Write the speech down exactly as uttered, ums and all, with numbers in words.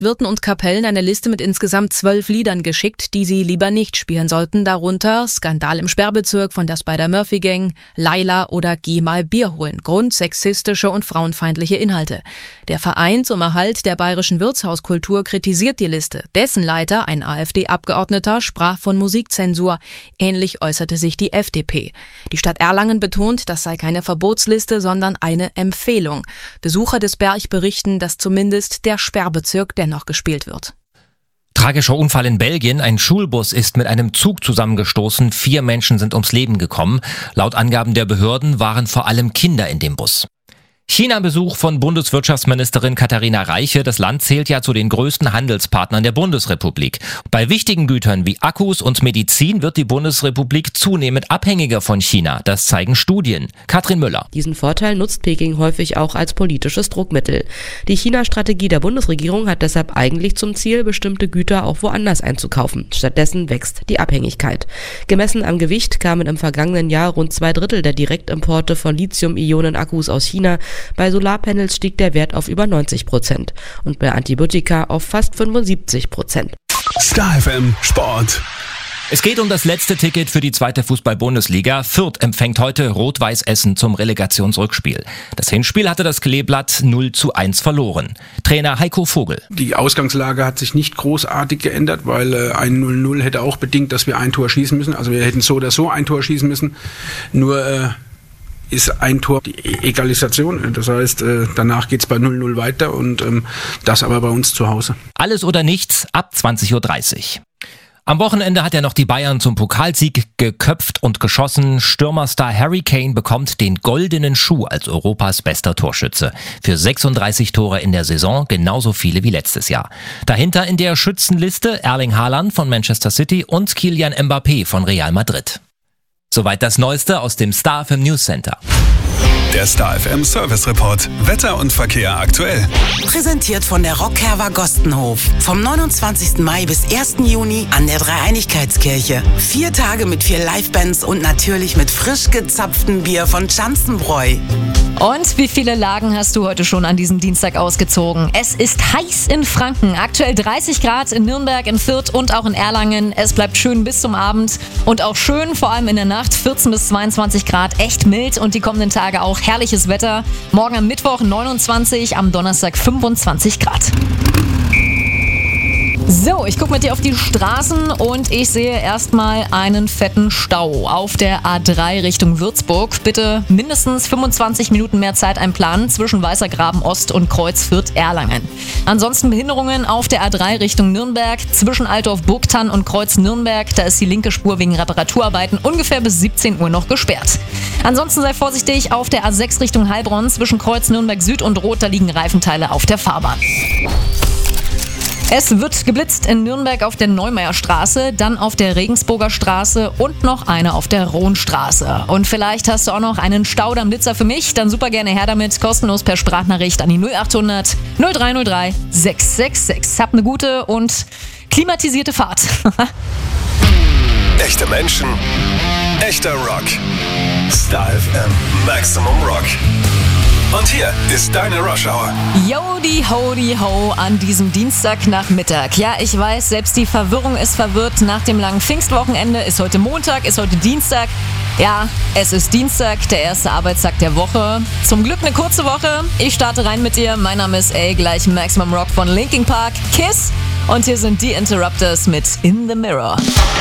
Wirten und Kapellen eine Liste mit insgesamt zwölf Liedern geschickt, die sie lieber nicht spielen sollten, darunter Skandal im Sperrbezirk von der Spider-Murphy-Gang, Laila oder Geh mal Bier holen, grundsexistische und frauenfeindliche Inhalte. Der Verein zum Erhalt der bayerischen Wirtshauskultur kritisiert die Liste. Dessen Leiter, ein AfD-Abgeordneter, sprach von Musikzensur. Ähnlich äußerte sich die F D P. Die Stadt Erlangen betont, das sei keine Verbotsliste, sondern eine Empfehlung. Besucher des Berg berichten, dass zumindest der Sperrbezirk dennoch gespielt wird. Tragischer Unfall in Belgien. Ein Schulbus ist mit einem Zug zusammengestoßen. Vier Menschen sind ums Leben gekommen. Laut Angaben der Behörden waren vor allem Kinder in dem Bus. China-Besuch von Bundeswirtschaftsministerin Katharina Reiche. Das Land zählt ja zu den größten Handelspartnern der Bundesrepublik. Bei wichtigen Gütern wie Akkus und Medizin wird die Bundesrepublik zunehmend abhängiger von China. Das zeigen Studien. Katrin Müller. Diesen Vorteil nutzt Peking häufig auch als politisches Druckmittel. Die China-Strategie der Bundesregierung hat deshalb eigentlich zum Ziel, bestimmte Güter auch woanders einzukaufen. Stattdessen wächst die Abhängigkeit. Gemessen am Gewicht kamen im vergangenen Jahr rund zwei Drittel der Direktimporte von Lithium-Ionen-Akkus aus China. Bei Solarpanels stieg der Wert auf über neunzig Prozent und bei Antibiotika auf fast fünfundsiebzig Prozent. Star F M Sport. Es geht um das letzte Ticket für die zweite Fußball-Bundesliga. Fürth empfängt heute Rot-Weiß Essen zum Relegationsrückspiel. Das Hinspiel hatte das Kleeblatt null zu eins verloren. Trainer Heiko Vogel. Die Ausgangslage hat sich nicht großartig geändert, weil äh, ein null null hätte auch bedingt, dass wir ein Tor schießen müssen. Also wir hätten so oder so ein Tor schießen müssen. Nur äh, ist ein Tor die Egalisation. Das heißt, äh, danach geht's bei null null weiter und ähm, das aber bei uns zu Hause. Alles oder nichts ab zwanzig Uhr dreißig. Am Wochenende hat er noch die Bayern zum Pokalsieg geköpft und geschossen. Stürmerstar Harry Kane bekommt den goldenen Schuh als Europas bester Torschütze. Für sechsunddreißig Tore in der Saison, genauso viele wie letztes Jahr. Dahinter in der Schützenliste Erling Haaland von Manchester City und Kylian Mbappé von Real Madrid. Soweit das Neueste aus dem Star F M News Center. Der Star F M Service Report. Wetter und Verkehr aktuell. Präsentiert von der Rockherber Gostenhof. Vom neunundzwanzigsten Mai bis ersten Juni an der Dreieinigkeitskirche. Vier Tage mit vier Livebands und natürlich mit frisch gezapftem Bier von Schanzenbräu. Und wie viele Lagen hast du heute schon an diesem Dienstag ausgezogen? Es ist heiß in Franken. Aktuell dreißig Grad in Nürnberg, in Fürth und auch in Erlangen. Es bleibt schön bis zum Abend und auch schön, vor allem in der Nacht, vierzehn bis zweiundzwanzig Grad. Echt mild und die kommenden Tage auch herrliches Wetter. Morgen am Mittwoch neunundzwanzig, am Donnerstag fünfundzwanzig Grad. So, ich gucke mit dir auf die Straßen und ich sehe erstmal einen fetten Stau auf der A drei Richtung Würzburg. Bitte mindestens fünfundzwanzig Minuten mehr Zeit einplanen zwischen Weißergraben Ost und Kreuz Fürth-Erlangen. Ansonsten Behinderungen auf der A drei Richtung Nürnberg zwischen Altdorf-Burgthann und Kreuz Nürnberg. Da ist die linke Spur wegen Reparaturarbeiten ungefähr bis siebzehn Uhr noch gesperrt. Ansonsten sei vorsichtig auf der A sechs Richtung Heilbronn zwischen Kreuz Nürnberg Süd und Rot. Da liegen Reifenteile auf der Fahrbahn. Es wird geblitzt in Nürnberg auf der Neumeierstraße, dann auf der Regensburger Straße und noch eine auf der Rohnstraße. Und vielleicht hast du auch noch einen Staudammblitzer für mich, dann super gerne her damit, kostenlos per Sprachnachricht an die null achthundert null drei null drei sechs sechs sechs. Habt eine gute und klimatisierte Fahrt. Echte Menschen, echter Rock. Star F M Maximum Rock. Und hier ist deine Rush Hour. Jodi, hodi, ho an diesem Dienstagnachmittag. Ja, ich weiß, selbst die Verwirrung ist verwirrt. Nach dem langen Pfingstwochenende ist heute Montag, ist heute Dienstag. Ja, es ist Dienstag, der erste Arbeitstag der Woche. Zum Glück eine kurze Woche. Ich starte rein mit dir. Mein Name ist A, gleich Maximum Rock von Linkin Park, Kiss. Und hier sind die Interrupters mit In the Mirror.